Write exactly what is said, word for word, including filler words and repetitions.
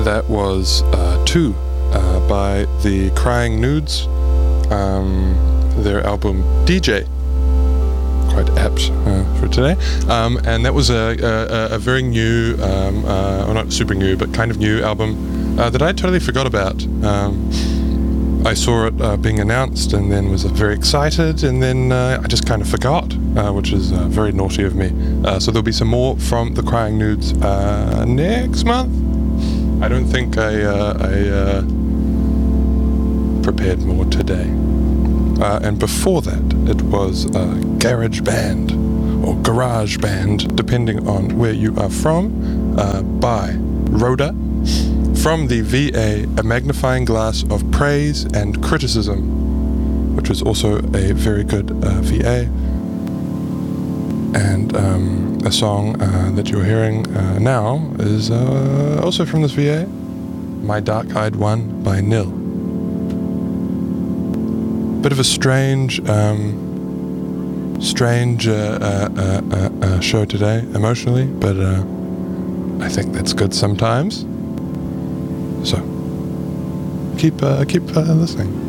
That was uh, Two uh, by the Crying Nudes, um, their album D J. Quite apt uh, for today. Um, and that was a, a, a very new, um, uh, well, not super new, but kind of new album uh, that I totally forgot about. Um, I saw it uh, being announced and then was very excited, and then uh, I just kind of forgot, uh, which is uh, very naughty of me. Uh, so there'll be some more from the Crying Nudes uh, next month. I don't think I, uh, I uh, prepared more today. Uh, and before that, it was uh, Garage Band, or Garage Band, depending on where you are from, uh, by Rhoda, from the V A, A Magnifying Glass of Praise and Criticism, which was also a very good uh, V A. And um, a song uh, that you're hearing uh, now is uh, also from this V A, My Dark Eyed One by Nil. Bit of a strange, um, strange uh, uh, uh, uh, show today, emotionally, but uh, I think that's good sometimes. So, keep uh, keep uh, listening.